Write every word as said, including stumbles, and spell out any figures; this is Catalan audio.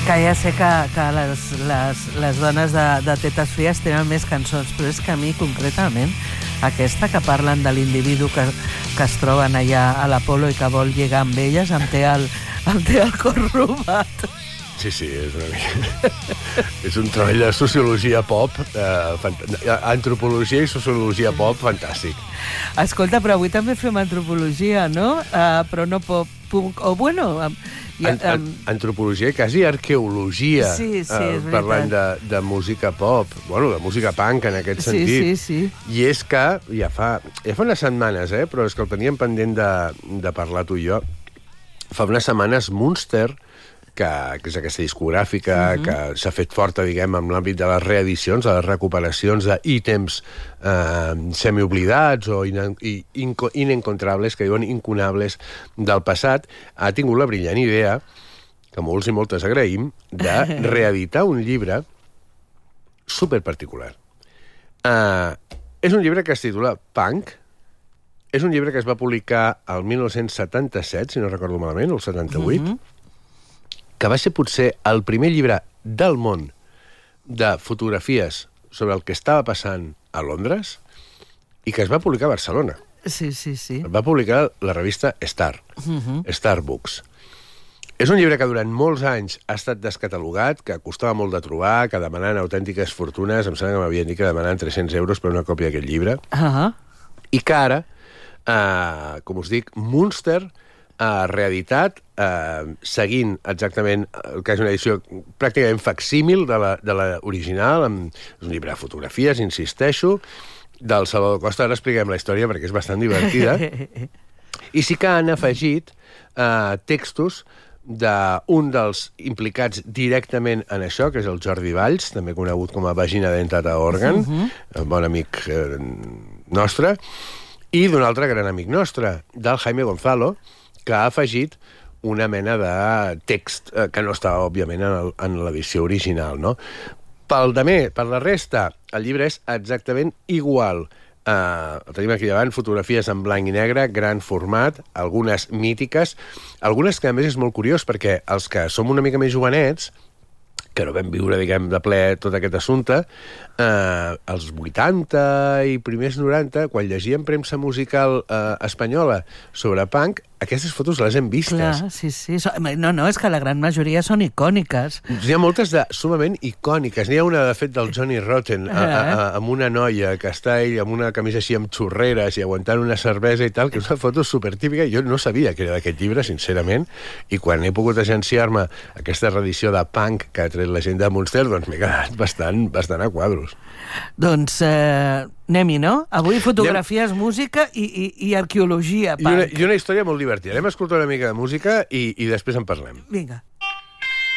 Que ja sé que, que les, les, les dones de, de tetes fries tenen més cançons, però és que a mi, concretament, aquesta que parlen de l'individu que, que es troben allà a l'Apolo i que vol lligar amb elles, em té el, em té el cor robat. Sí, sí, és una mica... és un treball de sociologia pop, eh, fant... antropologia i sociologia pop fantàstic. Escolta, però avui també fem antropologia, no? Uh, però no pop, punk, o bueno... Um, ja, um... An antropologia i quasi arqueologia, sí, sí, uh, parlant de, de música pop, bueno, de música punk en aquest sentit. Sí, sí, sí. I és que ja fa, ja fa unes setmanes, eh, però és que el teníem pendent de, de parlar tu i jo, fa unes setmanes Munster, que, que és aquesta discogràfica uh-huh. que s'ha fet forta, diguem, en l'àmbit de les reedicions, de les recuperacions d'ítems eh, semioblidats o in, in, inencontrables, que diuen incunables del passat, ha tingut la brillant idea, que molts i moltes agraïm, de reeditar un llibre superparticular. Eh, és un llibre que es titula Punk, és un llibre que es va publicar el mil nou-cents setanta-set, si no recordo malament, o el setanta-vuit, uh-huh. que va ser potser el primer llibre del món de fotografies sobre el que estava passant a Londres i que es va publicar a Barcelona. Sí, sí, sí. Va publicar la revista Star, uh-huh. Star Books. És un llibre que durant molts anys ha estat descatalogat, que costava molt de trobar, que demanaven autèntiques fortunes, em sembla que m'havien dit que demanaven tres-cents euros per una còpia d'aquest llibre, uh-huh. i que ara, eh, com us dic, Munster Uh, reeditat, uh, seguint exactament el que és una edició pràcticament facsímil de l'original, és un llibre de fotografies, insisteixo, del Salvador Costa. Ara expliquem la història perquè és bastant divertida. I sí que han afegit uh, textos d'un dels implicats directament en això, que és el Jordi Valls, també conegut com a Vagina Dentata Organ, uh-huh. un bon amic uh, nostre, i d'un altre gran amic nostre, del Jaime Gonzalo, que ha afegit una mena de text eh, que no estava, òbviament, en l'edició original, no? Pel de més, per la resta, el llibre és exactament igual. Eh, tenim aquí davant fotografies en blanc i negre, gran format, algunes mítiques, algunes que, a més, és molt curiós, perquè els que som una mica més jovenets, que no vam viure, diguem, de ple tot aquest assumpte, eh, als vuitanta i primers noranta, quan llegíem premsa musical eh, espanyola sobre punk, aquestes fotos les hem vistes. Clar, sí, sí. No, no, és que la gran majoria són icòniques. N'hi ha moltes de sumament icòniques. N'hi ha una, de fet, del Johnny Rotten, a, a, a, amb una noia que està ell amb una camisa així amb xurreres i aguantant una cervesa i tal, que és una foto supertípica. Jo no sabia que era d'aquest llibre, sincerament, i quan he pogut agenciar-me aquesta reedició de punk que ha tret la gent de Munster, doncs m'he quedat bastant, bastant a quadros. Doncs eh, anem-hi, no? Avui fotografies, anem... música i, i, i arqueologia, punk. I una, I una història molt divertida. Anem a escoltar una mica de música i, i després en parlem. Vinga.